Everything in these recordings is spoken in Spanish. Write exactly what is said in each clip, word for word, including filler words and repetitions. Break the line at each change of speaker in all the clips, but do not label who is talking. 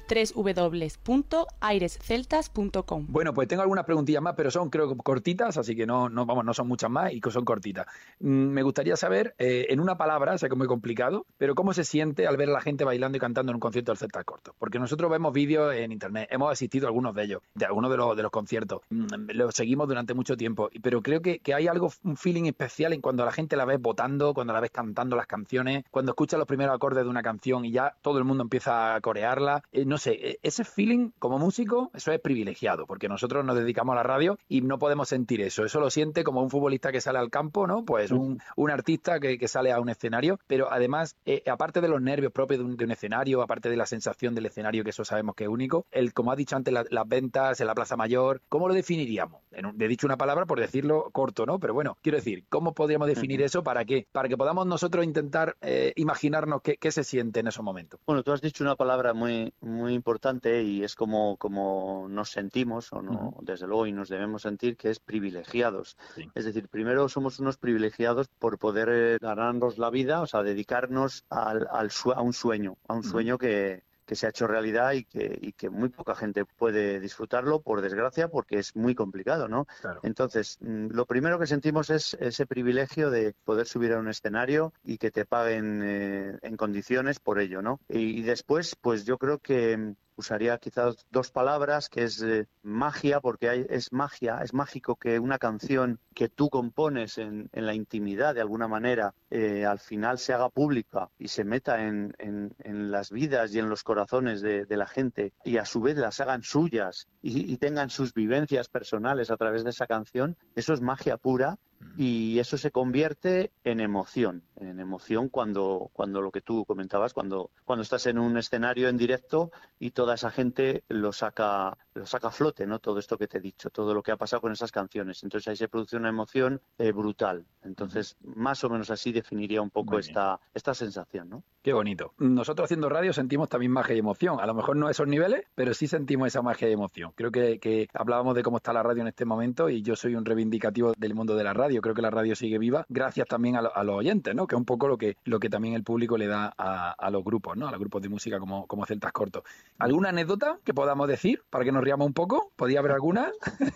doble u doble u doble u punto aires celtas punto com.
Bueno, pues tengo algunas preguntillas más, pero son creo cortitas, así que no, no, vamos, no son muchas más y que son cortitas. Mm, me gustaría saber, eh, en una palabra, sé que es muy complicado, pero ¿cómo se siente al ver a la gente bailando y cantando en un concierto del Celtas Cortos? Porque nosotros vemos vídeos en internet, hemos asistido a algunos de ellos, de algunos de los, de los conciertos, mm, los seguimos durante mucho tiempo, pero creo que, que hay algo, un feeling especial en cuando la gente la ves votando, cuando la ves cantando las canciones, cuando escuchas los primeros acordes de una canción y ya todo el mundo empieza a corearla. Eh, no sé, ese feeling como músico, eso es privilegiado, porque nosotros nos dedicamos a la radio y no podemos sentir eso. Eso lo siente como un futbolista que sale al campo, ¿no? Pues un, un artista que, que sale a un escenario, pero además, eh, aparte de los nervios propios de un, de un escenario, aparte de la sensación del escenario, que eso sabemos que es único, el, como has dicho antes, la, las ventas en la Plaza Mayor, ¿cómo lo definiríamos? En un, he dicho una palabra por decirlo corto, ¿no? Pero bueno, quiero decir, ¿cómo podríamos definir uh-huh. eso? ¿Para qué? Para que podamos nosotros intentar eh, imaginarnos qué, qué se siente en esos momentos.
Bueno, tú has dicho una palabra muy, muy importante y es como, como nos sentimos, o no, uh-huh. desde luego, y nos debemos sentir, que es privilegiados. Sí. Es decir, primero somos unos privilegiados por poder eh, ganarnos la vida, o sea, dedicarnos al, al su- a un sueño, a un uh-huh. sueño que... que se ha hecho realidad y que, y que muy poca gente puede disfrutarlo, por desgracia, porque es muy complicado, ¿no?
Claro.
Entonces, lo primero que sentimos es ese privilegio de poder subir a un escenario y que te paguen eh, en condiciones por ello, ¿no? Y, y después, pues yo creo que usaría quizás dos palabras, que es eh, magia, porque hay, es magia, es mágico que una canción que tú compones en, en la intimidad, de alguna manera, eh, al final se haga pública y se meta en, en, en las vidas y en los corazones de, de la gente, y a su vez las hagan suyas y, y tengan sus vivencias personales a través de esa canción. Eso es magia pura. Y eso se convierte en emoción, en emoción cuando, cuando lo que tú comentabas, cuando, cuando estás en un escenario en directo y toda esa gente lo saca, lo saca a flote, ¿no? Todo esto que te he dicho, todo lo que ha pasado con esas canciones. Entonces ahí se produce una emoción eh, brutal. Entonces, uh-huh. más o menos así definiría un poco esta, esta sensación, ¿no?
Qué bonito. Nosotros haciendo radio sentimos también magia y emoción. A lo mejor no a esos niveles, pero sí sentimos esa magia y emoción. Creo que, que hablábamos de cómo está la radio en este momento y yo soy un reivindicativo del mundo de la radio. Creo que la radio sigue viva gracias también a, lo, a los oyentes, ¿no? Que es un poco lo que, lo que también el público le da a, a los grupos, ¿no? A los grupos de música como, como Celtas Cortos. ¿Alguna anécdota que podamos decir para que nos riamos un poco? ¿Podría haber alguna?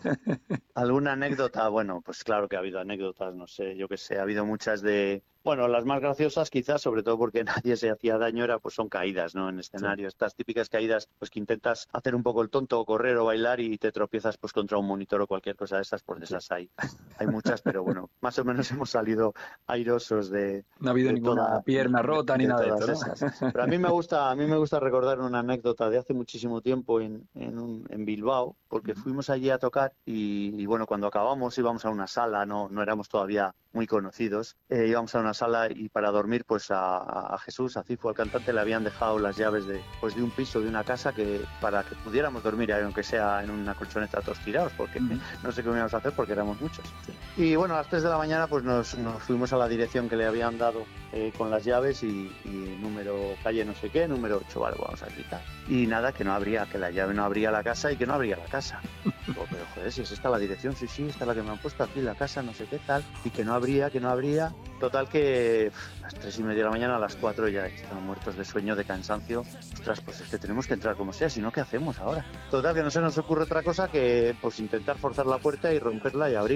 ¿Alguna anécdota? Bueno, pues claro que ha habido anécdotas, no sé, yo qué sé, ha habido muchas de... Bueno, las más graciosas quizás, sobre todo porque nadie se hacía daño, era pues son caídas, ¿no? En escenario, sí. Estas típicas caídas, pues que intentas hacer un poco el tonto o correr o bailar y te tropiezas pues contra un monitor o cualquier cosa de esas, pues de esas hay. Hay muchas, pero bueno, más o menos hemos salido airosos de...
No ha habido
de
ninguna
toda,
pierna rota ni nada de esto, ¿no?
Esas. Pero a mí me gusta, a mí me gusta recordar una anécdota de hace muchísimo tiempo en, en, un, en Bilbao, porque fuimos allí a tocar y, y bueno, cuando acabamos íbamos a una sala, no, no éramos todavía muy conocidos, eh, íbamos a una sala y para dormir pues a, a Jesús, a Cifu, al cantante, le habían dejado las llaves de, pues, de un piso, de una casa, que para que pudiéramos dormir, aunque sea en una colchoneta todos tirados, porque uh-huh. no sé qué íbamos a hacer porque éramos muchos. Sí. Y bueno, a las tres de la mañana pues nos, nos fuimos a la dirección que le habían dado eh, con las llaves y, y número calle no sé qué, número ocho, vale, vamos a gritar. Y nada, que no abría, que la llave no abría la casa y que no abría la casa. Digo, pero joder, si es esta la dirección, sí, sí, esta es la que me han puesto aquí, la casa, no sé qué tal, y que no abría, que no abría. Total que pff, a las tres y media de la mañana, a las cuatro ya estaban muertos de sueño, de cansancio. Ostras, pues es que tenemos que entrar como sea, si no, ¿qué hacemos ahora? Total que no se nos ocurre otra cosa que pues intentar forzar la puerta y romperla y abrir.